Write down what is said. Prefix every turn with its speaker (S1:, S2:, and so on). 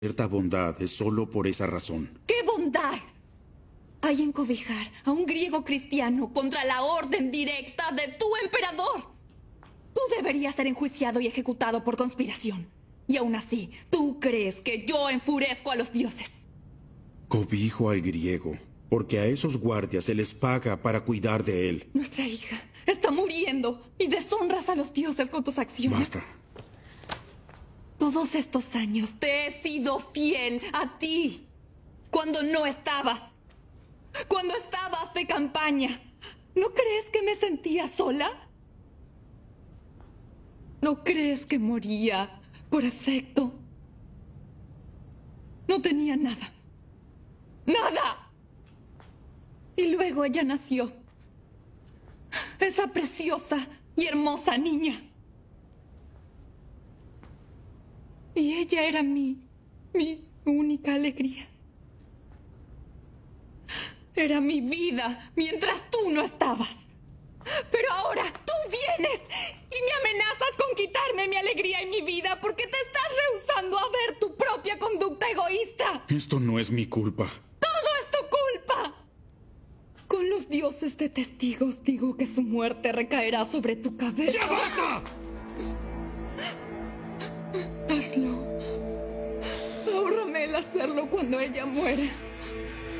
S1: Cierta bondad es solo por esa razón.
S2: ¿Qué bondad hay en cobijar a un griego cristiano contra la orden directa de tu emperador? Tú deberías ser enjuiciado y ejecutado por conspiración. Y aún así, ¿tú crees que yo enfurezco a los dioses?
S1: Cobijo al griego, porque a esos guardias se les paga para cuidar de él.
S2: Nuestra hija está muriendo y deshonras a los dioses con tus acciones.
S1: Basta.
S2: Todos estos años te he sido fiel a ti. Cuando no estabas. Cuando estabas de campaña. ¿No crees que me sentía sola? ¿No crees que moría por afecto? No tenía nada. ¡Nada! Y luego ella nació. Esa preciosa y hermosa niña. Y ella era mi única alegría. Era mi vida mientras tú no estabas. Pero ahora tú vienes y me amenazas con quitarme mi alegría y mi vida porque te estás rehusando a ver tu propia conducta egoísta.
S1: Esto no es mi culpa.
S2: ¡Todo es tu culpa! Con los dioses de testigos digo que su muerte recaerá sobre tu cabeza.
S1: ¡Ya basta!
S2: Hazlo. Ahórrame el hacerlo cuando ella muere.